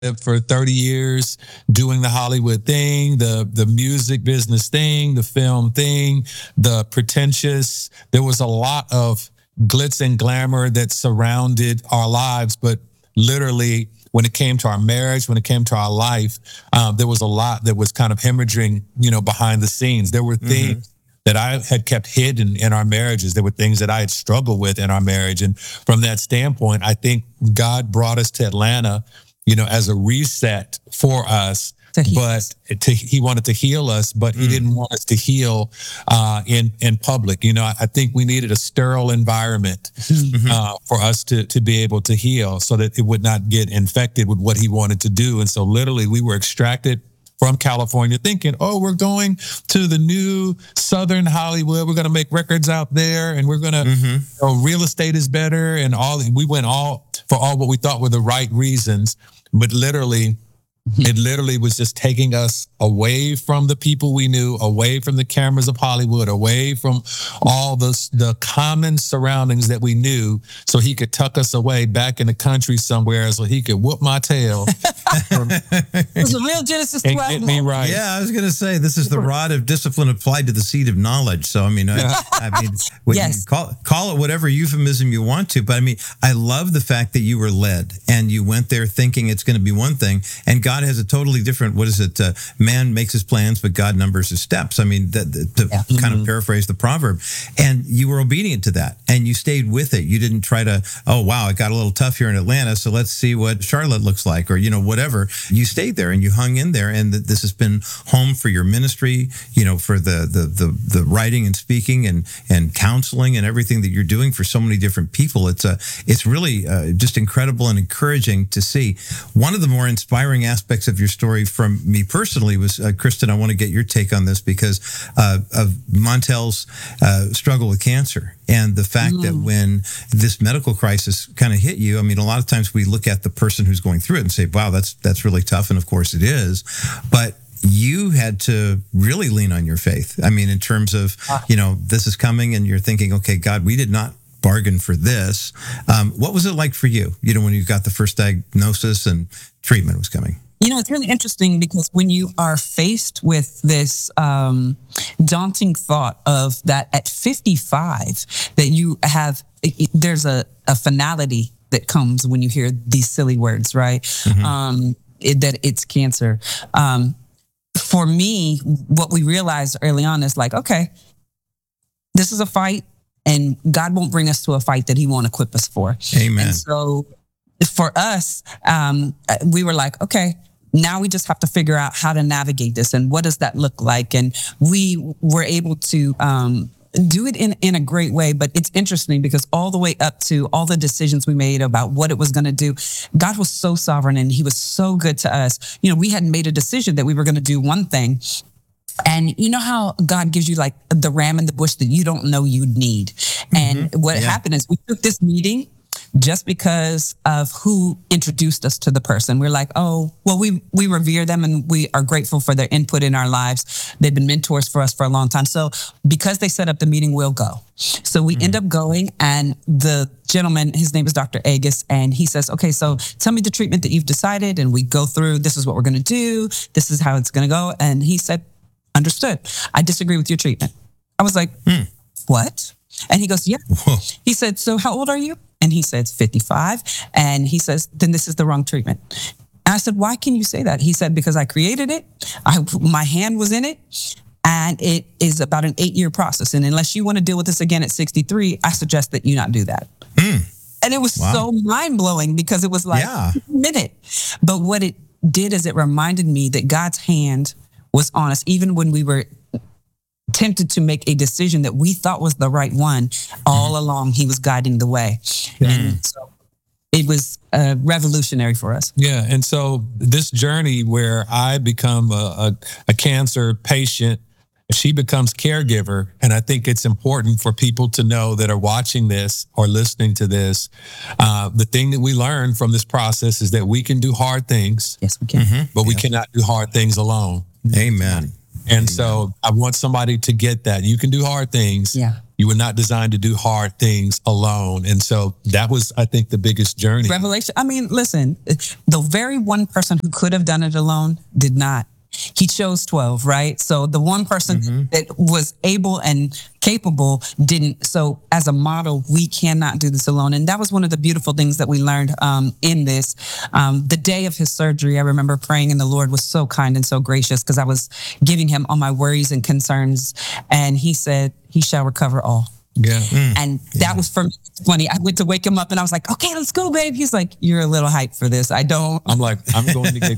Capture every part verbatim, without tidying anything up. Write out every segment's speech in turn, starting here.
for thirty years doing the Hollywood thing, the the music business thing, the film thing, the pretentious. There was a lot of glitz and glamour that surrounded our lives, but literally when it came to our marriage, when it came to our life, um, there was a lot that was kind of hemorrhaging, you know, behind the scenes. There were things mm-hmm. that I had kept hidden in our marriages. There were things that I had struggled with in our marriage. And from that standpoint, I think God brought us to Atlanta, you know, as a reset for us. But to, he wanted to heal us, but he mm. didn't want us to heal uh, in in public. You know, I, I think we needed a sterile environment mm-hmm. uh, for us to to be able to heal, so that it would not get infected with what he wanted to do. And so, literally, we were extracted from California, thinking, "Oh, we're going to the new Southern Hollywood. We're going to make records out there, and we're going to, mm-hmm. you know, real estate is better." And all we went all for all what we thought were the right reasons, but literally. It literally was just taking us away from the people we knew, away from the cameras of Hollywood, away from all the, the common surroundings that we knew, so he could tuck us away back in the country somewhere so he could whoop my tail. It was a real Genesis twelve. Get me right. Yeah, I was going to say, this is the rod of discipline applied to the seed of knowledge. So, I mean, I, I mean, yes. call, call it whatever euphemism you want to, but I mean, I love the fact that you were led and you went there thinking it's going to be one thing, and God has a totally different, what is it? Uh, man makes his plans, but God numbers his steps. I mean, that, that, to yeah. kind mm-hmm. of paraphrase the proverb. And you were obedient to that, and you stayed with it. You didn't try to, oh, wow, it got a little tough here in Atlanta, so let's see what Charlotte looks like, or, you know, whatever. You stayed there and you hung in there, and th- this has been home for your ministry, you know, for the the the, the writing and speaking and and counseling and everything that you're doing for so many different people. It's a, it's really uh, just incredible and encouraging to see. One of the more inspiring aspects of your story from me personally was, uh, Kristen, I want to get your take on this because uh, of Montel's uh, struggle with cancer, and the fact mm. that when this medical crisis kind of hit you, I mean, a lot of times we look at the person who's going through it and say, wow, that's that's really tough. And of course it is. But you had to really lean on your faith. I mean, in terms of, you know, this is coming and you're thinking, okay, God, we did not bargain for this. Um, what was it like for you, you know, when you got the first diagnosis and treatment was coming? You know, it's really interesting because when you are faced with this um, daunting thought of that at fifty-five, that you have, there's a, a finality that comes when you hear these silly words, right? Mm-hmm. Um, it, that it's cancer. Um, for me, what we realized early on is like, okay, this is a fight, and God won't bring us to a fight that he won't equip us for. Amen. And so for us, um, we were like, okay, now we just have to figure out how to navigate this and what does that look like. And we were able to um, do it in, in a great way. But it's interesting because all the way up to all the decisions we made about what it was going to do, God was so sovereign and he was so good to us. You know, we had made a decision that we were going to do one thing. And you know how God gives you like the ram in the bush that you don't know you need. Mm-hmm. And what yeah. happened is we took this meeting just because of who introduced us to the person. We're like, oh, well, we we revere them and we are grateful for their input in our lives. They've been mentors for us for a long time. So because they set up the meeting, we'll go. So we mm-hmm. end up going, and the gentleman, his name is Doctor Agus, and he says, okay, so tell me the treatment that you've decided. And we go through, this is what we're going to do. This is how it's going to go. And he said, understood. I disagree with your treatment. I was like, mm. what? And he goes, yeah. Whoa. He said, so how old are you? And he says, fifty-five. And he says, then this is the wrong treatment. And I said, why can you say that? He said, because I created it. I, my hand was in it. And it is about an eight-year process. And unless you want to deal with this again at sixty-three, I suggest that you not do that. Mm. And it was wow. so mind-blowing because it was like, yeah. a minute. But what it did is it reminded me that God's hand was on us, even when we were tempted to make a decision that we thought was the right one. All along, he was guiding the way. Mm. And so it was uh, revolutionary for us. Yeah. And so this journey where I become a, a, a cancer patient, she becomes caregiver. And I think it's important for people to know that are watching this or listening to this. Uh, the thing that we learn from this process is that we can do hard things. Yes, we can. Mm-hmm. But we yes. cannot do hard things alone. Amen. And Amen. So I want somebody to get that. You can do hard things. Yeah. You were not designed to do hard things alone. And so that was, I think, the biggest journey. Revelation. I mean, listen, the very one person who could have done it alone did not. He chose twelve, right? So the one person mm-hmm. that was able and capable didn't. So as a model, we cannot do this alone. And that was one of the beautiful things that we learned um, in this. Um, the day of his surgery, I remember praying, and the Lord was so kind and so gracious, because I was giving him all my worries and concerns. And he said, he shall recover all. Yeah. Mm. And that yeah. was for me funny. I went to wake him up and I was like, okay, let's go, babe. He's like, you're a little hyped for this. I don't. I'm like, I'm going to get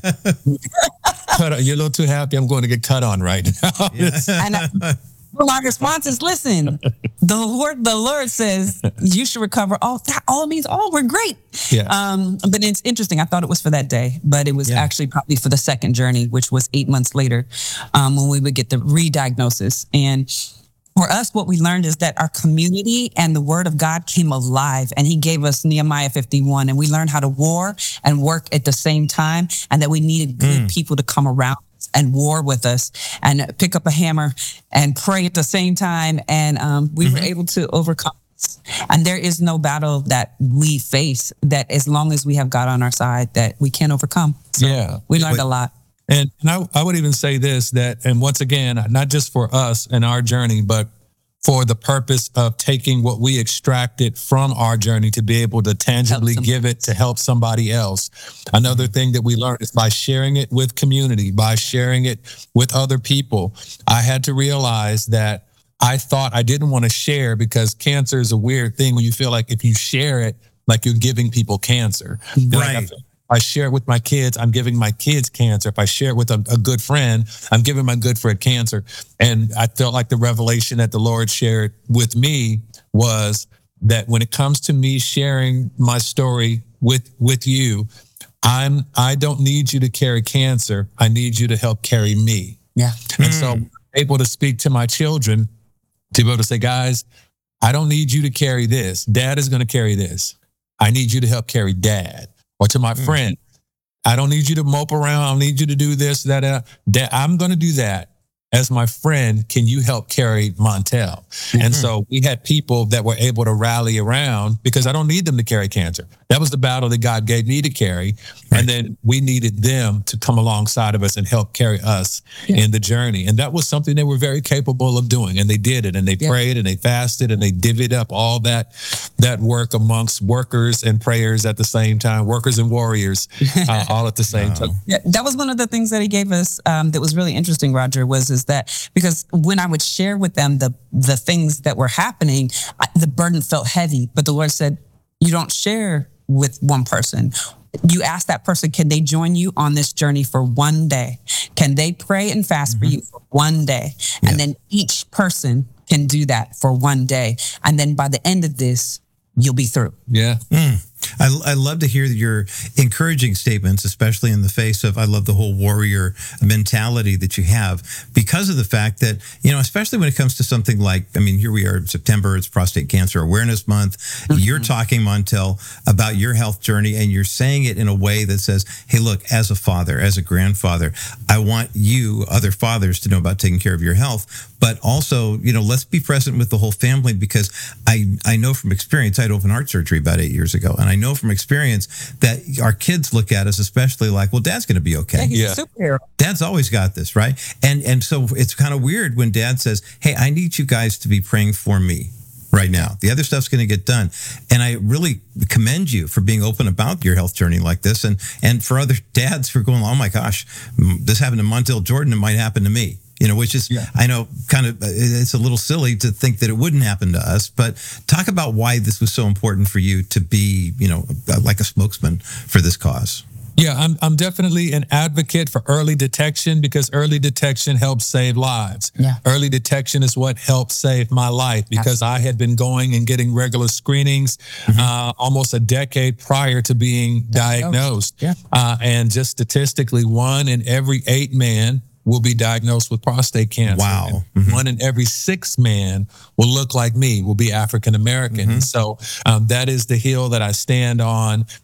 cut on. You're a little too happy. I'm going to get cut on right now. Yeah. And I, well, my response is, listen, the Lord, the Lord says you should recover all. That all means all. We're great. Yeah. Um, but it's interesting. I thought it was for that day, but it was yeah. actually probably for the second journey, which was eight months later, um, when we would get the re-diagnosis. And for us, what we learned is that our community and the word of God came alive, and he gave us Nehemiah fifty-one, and we learned how to war and work at the same time, and that we needed good mm. people to come around and war with us and pick up a hammer and pray at the same time. And um, we mm-hmm. were able to overcome. And there is no battle that we face that, as long as we have God on our side, that we can't overcome. So yeah. we learned but- a lot. And, and I, I would even say this, that, and once again, not just for us and our journey, but for the purpose of taking what we extracted from our journey to be able to tangibly give it to help somebody else. Another thing that we learned is by sharing it with community, by sharing it with other people. I had to realize that I thought I didn't want to share, because cancer is a weird thing when you feel like if you share it, like you're giving people cancer. Right. Like I share it with my kids, I'm giving my kids cancer. If I share it with a, a good friend, I'm giving my good friend cancer. And I felt like the revelation that the Lord shared with me was that when it comes to me sharing my story with, with you, I'm, I don't need you to carry cancer. I need you to help carry me. Yeah. And mm. so I'm able to speak to my children to be able to say, guys, I don't need you to carry this. Dad is going to carry this. I need you to help carry dad. Or to my mm. friend, I don't need you to mope around. I don't need you to do this, that, that. Dad, I'm going to do that. As my friend, can you help carry Montel? Mm-hmm. And so we had people that were able to rally around, because I don't need them to carry cancer. That was the battle that God gave me to carry. Right. And then we needed them to come alongside of us and help carry us yeah. in the journey. And that was something they were very capable of doing. And they did it. And they yeah. prayed and they fasted and they divvied up all that, that work amongst workers and prayers at the same time, workers and warriors, uh, all at the same wow. time. Yeah, that was one of the things that he gave us um, that was really interesting, Roger, was is that because when I would share with them the the things that were happening, I, the burden felt heavy. But the Lord said, you don't share with one person. You ask that person, can they join you on this journey for one day? Can they pray and fast mm-hmm. for you for one day? Yeah. And then each person can do that for one day. And then by the end of this, you'll be through. Yeah. Mm. I, I love to hear your encouraging statements, especially in the face of, I love the whole warrior mentality that you have, because of the fact that, you know, especially when it comes to something like, I mean, here we are in September, it's Prostate Cancer Awareness Month. Mm-hmm. You're talking, Montel, about your health journey, and you're saying it in a way that says, hey, look, as a father, as a grandfather, I want you, other fathers, to know about taking care of your health. But also, you know, let's be present with the whole family, because I, I know from experience, I had open heart surgery about eight years ago. And I know from experience that our kids look at us, especially like, well, dad's going to be okay. Yeah, he's yeah. a superhero. Dad's always got this, right? And and so it's kind of weird when dad says, hey, I need you guys to be praying for me right now. The other stuff's going to get done. And I really commend you for being open about your health journey like this. And and for other dads who are going, oh my gosh, this happened to Montel Jordan, it might happen to me. You know, which is, yeah. I know, kind of, it's a little silly to think that it wouldn't happen to us, but talk about why this was so important for you to be, you know, like a spokesman for this cause. Yeah, I'm I'm definitely an advocate for early detection, because early detection helps save lives. Yeah. Early detection is what helped save my life, because Absolutely. I had been going and getting regular screenings mm-hmm. uh, almost a decade prior to being diagnosed. Yeah. Uh, and just statistically, one in every eight men will be diagnosed with prostate cancer. Wow. Mm-hmm. One in every six man will look like me, will be African American. Mm-hmm. And so um, that is the hill that I stand on.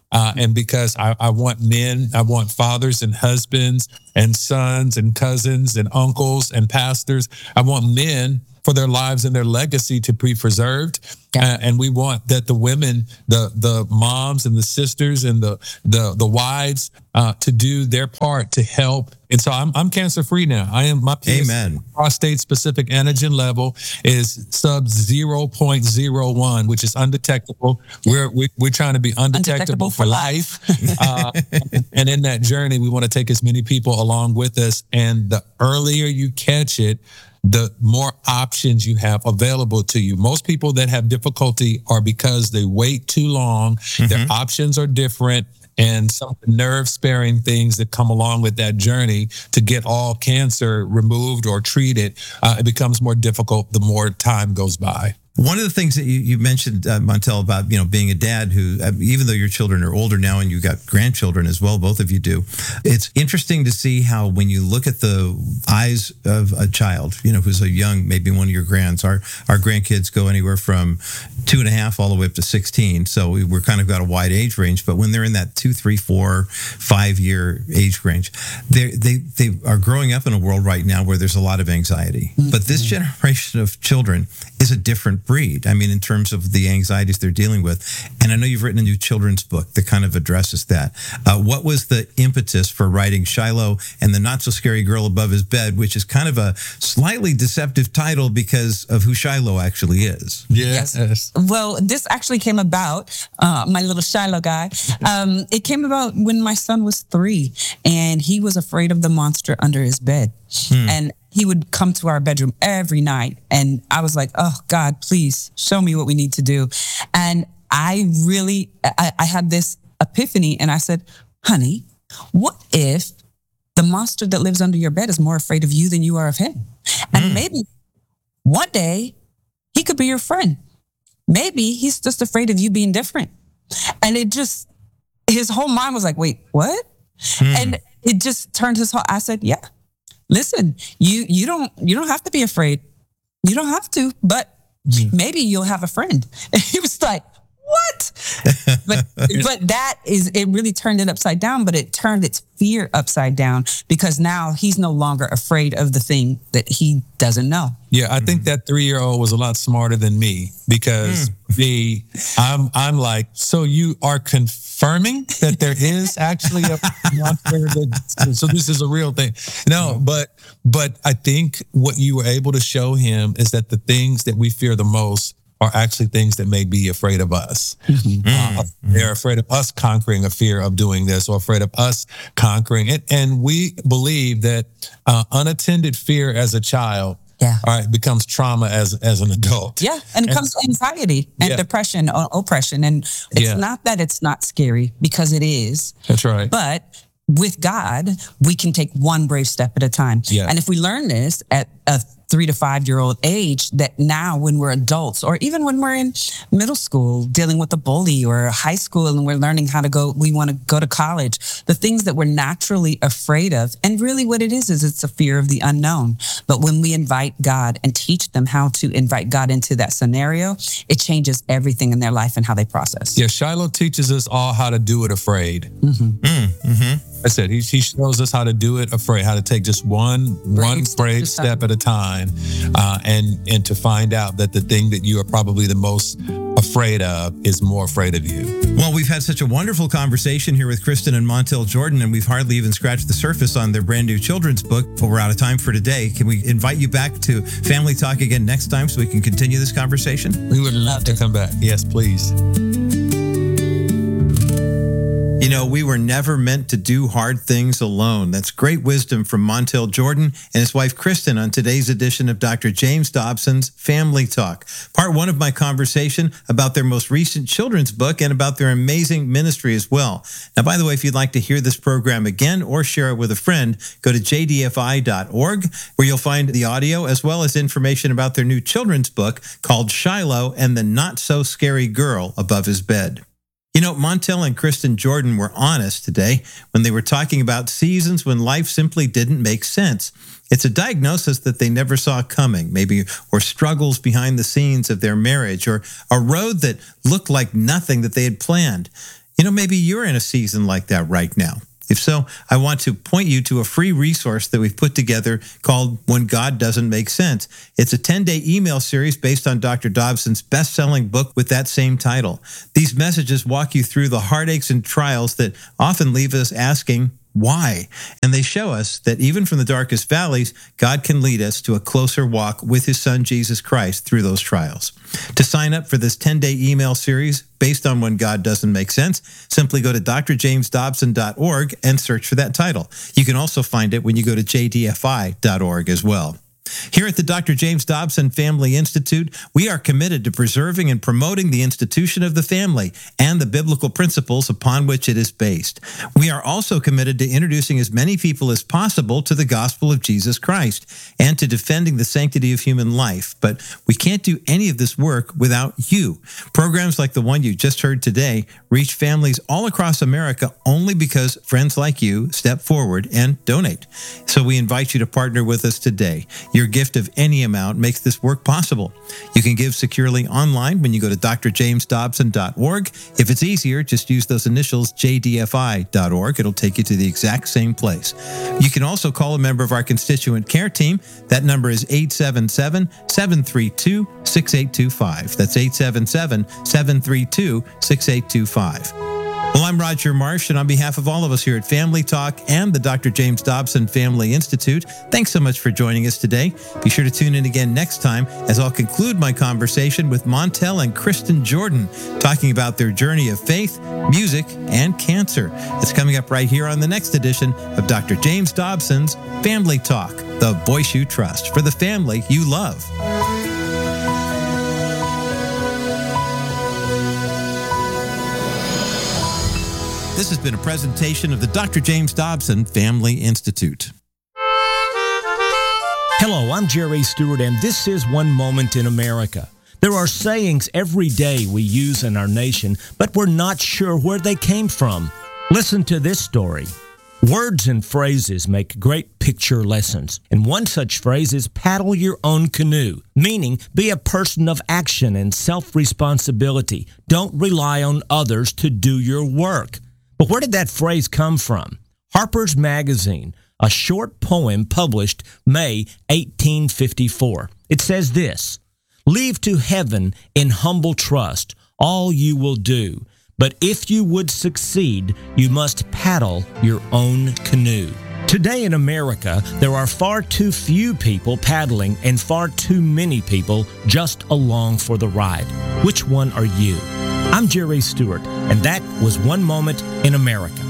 Uh, and because I, I want men, I want fathers and husbands and sons and cousins and uncles and pastors. I want men for their lives and their legacy to be preserved. Yeah. Uh, and we want that the women, the the moms and the sisters and the the the wives uh, to do their part to help. And so I'm I'm cancer free now. I am my P S A Amen. prostate specific antigen level is sub zero point zero one, which is undetectable. We're we, we're trying to be undetectable, Undetectable for for life. uh, and in that journey, we want to take as many people along with us. And the earlier you catch it, the more options you have available to you. Most people that have difficulty are because they wait too long. Mm-hmm. Their options are different. And some nerve sparing things that come along with that journey to get all cancer removed or treated, uh, it becomes more difficult the more time goes by. One of the things that you, you mentioned, uh, Montel, about, you know, being a dad who, uh, even though your children are older now and you've got grandchildren as well, both of you do, it's interesting to see how when you look at the eyes of a child, you know, who's a young, maybe one of your grands, our, our grandkids go anywhere from two and a half all the way up to sixteen. So we, we're kind of got a wide age range, but when they're in that two, three, four, five year age range, they they they are growing up in a world right now where there's a lot of anxiety. Mm-hmm. But this generation of children is a different breed. I mean, in terms of the anxieties they're dealing with. And I know you've written a new children's book that kind of addresses that. Uh, what was the impetus for writing Shiloh and the Not So Scary Girl Above His Bed, which is kind of a slightly deceptive title because of who Shiloh actually is? Yes. yes. Well, this actually came about, uh, my little Shiloh guy. Um, it came about when my son was three and he was afraid of the monster under his bed. Hmm. And he would come to our bedroom every night. And I was like, oh, God, please show me what we need to do. And I really, I, I had this epiphany and I said, honey, what if the monster that lives under your bed is more afraid of you than you are of him? And mm. maybe one day he could be your friend. Maybe he's just afraid of you being different. And it just, his whole mind was like, wait, what? Mm. And it just turned his whole, I said, yeah. Listen, you you don't you don't have to be afraid. You don't have to, but mm. maybe you'll have a friend. And he was like, what? but but that is, it really turned it upside down, but it turned its fear upside down because now he's no longer afraid of the thing that he doesn't know. Yeah, I mm. think that three-year-old was a lot smarter than me because mm. the I'm I'm like, so you are confirming that there is actually a monster that, so this is a real thing. No, but but I think what you were able to show him is that the things that we fear the most are actually things that may be afraid of us. Mm-hmm. Uh, they're afraid of us conquering a fear of doing this or afraid of us conquering it. And we believe that uh, unattended fear as a child Yeah. all right, becomes trauma as as an adult. Yeah, and it and, comes anxiety and yeah. depression or oppression. And it's yeah. not that it's not scary, because it is. That's right. But with God, we can take one brave step at a time. Yeah. And if we learn this at a three to five year old age, that now when we're adults, or even when we're in middle school dealing with a bully, or high school and we're learning how to go, we want to go to college, the things that we're naturally afraid of. And really what it is, is it's a fear of the unknown. But when we invite God and teach them how to invite God into that scenario, it changes everything in their life and how they process. Yeah, Shiloh teaches us all how to do it afraid. Mm-hmm. Mm, mm-hmm. I said, he, he shows us how to do it afraid, how to take just one Brave one step brave at a step at a time, uh, and and to find out that the thing that you are probably the most afraid of is more afraid of you. Well, we've had such a wonderful conversation here with Kristen and Montel Jordan, and we've hardly even scratched the surface on their brand new children's book, but we're out of time for today. Can we invite you back to Family Talk again next time so we can continue this conversation? We would love to come back. Yes, please. You know, we were never meant to do hard things alone. That's great wisdom from Montel Jordan and his wife, Kristen, on today's edition of Doctor James Dobson's Family Talk. Part one of my conversation about their most recent children's book and about their amazing ministry as well. Now, by the way, if you'd like to hear this program again or share it with a friend, go to j d f i dot org, where you'll find the audio as well as information about their new children's book called Shiloh and the Not So Scary Girl Above His Bed. You know, Montel and Kristen Jordan were honest today when they were talking about seasons when life simply didn't make sense. It's a diagnosis that they never saw coming, maybe, or struggles behind the scenes of their marriage, or a road that looked like nothing that they had planned. You know, maybe you're in a season like that right now. If so, I want to point you to a free resource that we've put together called When God Doesn't Make Sense. It's a ten-day email series based on Doctor Dobson's best-selling book with that same title. These messages walk you through the heartaches and trials that often leave us asking, why? And they show us that even from the darkest valleys, God can lead us to a closer walk with his son, Jesus Christ, through those trials. To sign up for this ten-day email series based on When God Doesn't Make Sense, simply go to d r james dobson dot org and search for that title. You can also find it when you go to j d f i dot org as well. Here at the Doctor James Dobson Family Institute, we are committed to preserving and promoting the institution of the family and the biblical principles upon which it is based. We are also committed to introducing as many people as possible to the gospel of Jesus Christ and to defending the sanctity of human life. But we can't do any of this work without you. Programs like the one you just heard today reach families all across America only because friends like you step forward and donate. So we invite you to partner with us today. Your gift of any amount makes this work possible. You can give securely online when you go to d r james dobson dot org. If it's easier, just use those initials j d f i dot org. It'll take you to the exact same place. You can also call a member of our constituent care team. That number is eight seven seven, seven three two, six eight two five. That's eight seven seven, seven three two, six eight two five. Well, I'm Roger Marsh, and on behalf of all of us here at Family Talk and the Doctor James Dobson Family Institute, thanks so much for joining us today. Be sure to tune in again next time as I'll conclude my conversation with Montel and Kristen Jordan, talking about their journey of faith, music, and cancer. It's coming up right here on the next edition of Doctor James Dobson's Family Talk, the voice you trust for the family you love. This has been a presentation of the Doctor James Dobson Family Institute. Hello, I'm Jerry Stewart, and this is One Moment in America. There are sayings every day we use in our nation, but we're not sure where they came from. Listen to this story. Words and phrases make great picture lessons, and one such phrase is paddle your own canoe, meaning be a person of action and self-responsibility. Don't rely on others to do your work. But where did that phrase come from? Harper's Magazine, a short poem published May eighteen fifty-four. It says this: leave to heaven in humble trust all you will do, but if you would succeed, you must paddle your own canoe. Today in America, there are far too few people paddling and far too many people just along for the ride. Which one are you? I'm Jerry Stewart, and that was One Moment in America.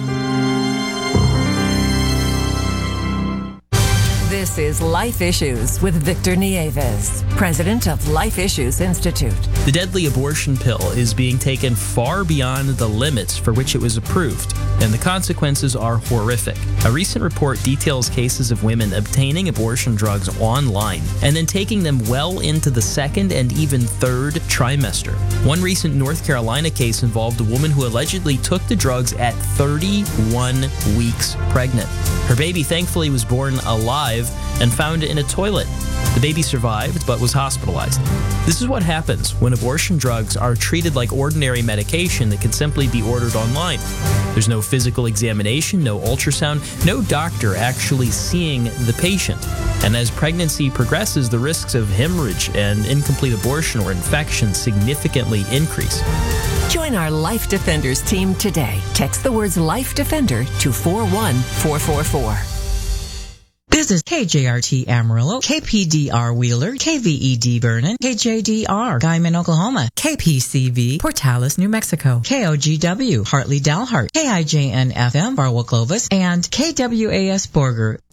This is Life Issues with Victor Nieves, president of Life Issues Institute. The deadly abortion pill is being taken far beyond the limits for which it was approved, and the consequences are horrific. A recent report details cases of women obtaining abortion drugs online and then taking them well into the second and even third trimester. One recent North Carolina case involved a woman who allegedly took the drugs at thirty-one weeks pregnant. Her baby thankfully was born alive and found in a toilet. The baby survived but was hospitalized. This is what happens when abortion drugs are treated like ordinary medication that can simply be ordered online. There's no physical examination, no ultrasound, no doctor actually seeing the patient. And as pregnancy progresses, the risks of hemorrhage and incomplete abortion or infection significantly increase. Join our Life Defenders team today. Text the words Life Defender to four one four four four. This is K J R T Amarillo, K P D R Wheeler, K V E D Vernon, K J D R Guyman, Oklahoma, K P C V Portales, New Mexico, K O G W Hartley Dalhart, K I J N F M Barwell Clovis, and K W A S Borger.